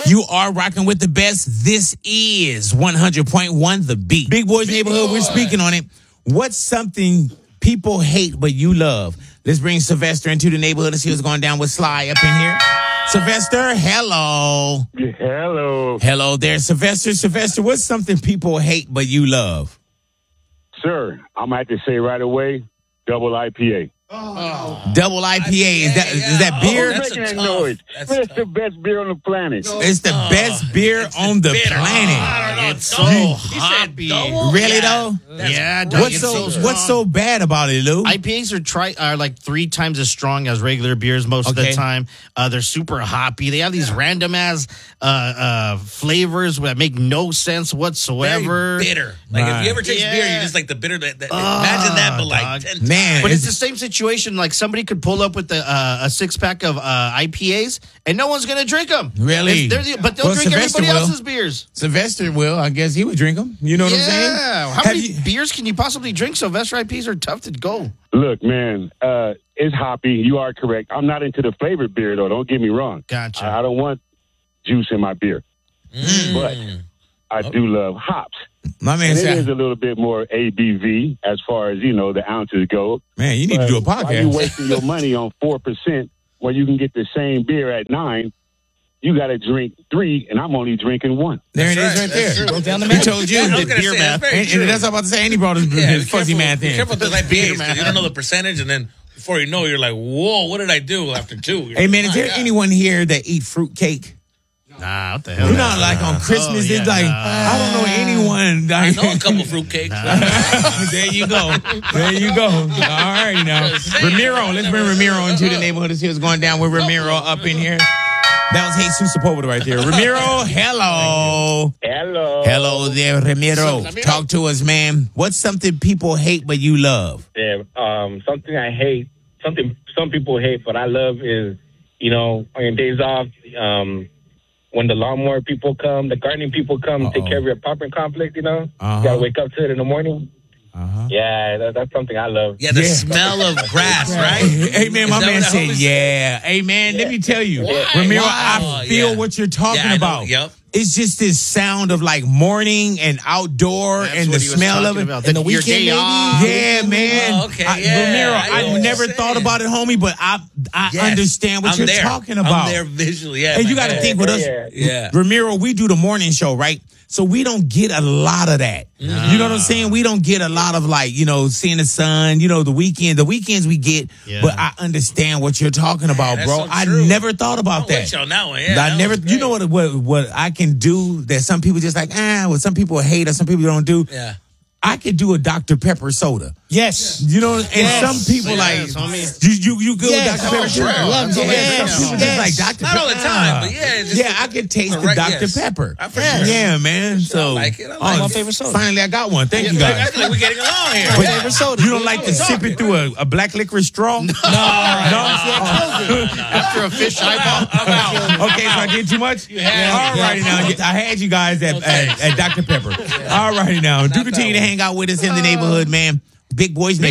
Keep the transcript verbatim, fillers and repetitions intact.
You are rocking with the best. This is one hundred point one The Beat. Big Boys Neighborhood, we're speaking on it. What's something people hate but you love? Let's bring Sylvester into the neighborhood and see what's going down with Sly up in here. Sylvester, hello. Hello. Hello there, Sylvester. Sylvester, what's something people hate but you love? Sir, I'm going to have to say right away, double I P A. Oh. Double I P A. Is that is that beer? Oh, that's making that noise. That's it's the best beer on the planet. It's the oh, best beer on the bitter. planet. Oh, I don't know. It's so hoppy. Really yeah. though? That's yeah. What's so, so what's so bad about it, Lou? I P As are tri- are like three times as strong as regular beers most okay. of the time. Uh, they're super hoppy. They have these yeah. random ass uh, uh, flavors that make no sense whatsoever. Very bitter. Like right. if you ever taste yeah. beer, you just like the bitter. That, that, uh, imagine that, but like ten man. But it's, it's the same situation. Like somebody could pull up with the, uh, a six pack of uh, I P As, and no one's gonna drink them. Really? The, but they'll well, drink Sylvester everybody will. else's beers. Sylvester will. I guess he would drink them. You know what yeah. I'm saying? How Have many you... beers can you possibly drink? Sylvester I Ps are tough to go. Look, man, uh, it's hoppy. You are correct. I'm not into the flavored beer, though. Don't get me wrong. Gotcha. I, I don't want juice in my beer. Mm. But I do love hops. My man and said, it is a little bit more A B V as far as, you know, the ounces go. Man, you need but to do a podcast. Why are you wasting your money on four percent when you can get the same beer at nine? You got to drink three, and I'm only drinking one. There that's it is right, right there. Go down the he told you the beer say, math. That's, and, and that's what I'm about to say. And he brought his, yeah, his fuzzy careful, math in. Be careful with those I P As because you don't know the percentage, and then before you know, you're like, whoa, what did I do after two? You're hey, man, like, is there God. anyone here that eat fruit cake? Nah, what the hell? You know, like on Christmas, oh, yeah, it's like, nah. I don't know anyone. I Like, know a couple fruitcakes. there you go. There you go. All right, now. Ramiro, let's bring Ramiro into the neighborhood to see what's going down with Ramiro up in here. That was Jesus Sepulveda right there. Ramiro, hello. Hello. Hello there, Ramiro. Talk to us, man. What's something people hate but you love? Yeah, um, something I hate, something some people hate, but I love is, you know, on your days off, um, when the lawnmower people come, the gardening people come, Uh-oh. take care of your apartment complex, you know? Uh-huh. You got to wake up to it in the morning. Uh-huh. Yeah, that, that's something I love. Yeah, the Yeah. smell of grass, right? Hey, man, my Is that man what said, that was? yeah. Hey, man, let me tell you. Why? Ramiro, Wow. I feel Yeah. what you're talking Yeah, I know. about. Yep. It's just this sound of like morning and outdoor That's and the what he was smell of talking it. about. And The- the your weekend, day maybe. off. Yeah, man. Oh, okay, I, yeah, Ramiro, I know I, what never you're thought saying. about it, homie, but I I Yes. understand what I'm you're there. talking about. I'm there visually, yeah. And you man. got to think with us, Yeah. Yeah. Ramiro, we do the morning show, right? So we don't get a lot of that. Mm-hmm. You know what I'm saying? We don't get a lot of like, you know, seeing the sun, you know, the weekend. The weekends we get, Yeah. but I understand what you're talking about, that's bro. so I true. never thought about I'm that. with you on that one, yeah, I that never, was you great. know what, what what I can do that some people just like, ah, what some people hate or some people don't do. Yeah. I could do a Doctor Pepper soda. Yes. You know, and Yes. some people Yes, like, homie. you you you good Yes. with Doctor Oh, Pepper? sure. Love yeah, it. some people Yes. just like Doctor Not Pepper. all the time, but yeah, it's just- yeah, I can taste the Right, Doctor yes. Pepper. I for yeah. sure. yeah, man. So, I like it. I oh, like my it. favorite soda. Finally, I got one. Thank you I guys. feel like we're getting along here. But- favorite soda. You don't like to sip it through a, a black licorice straw? No, no. After a fish eyeball. Okay, so I did too much. had All righty now. I had you guys at, at, at Doctor Pepper. All righty now. Do continue to hang out with us in the neighborhood, man. Big Boys.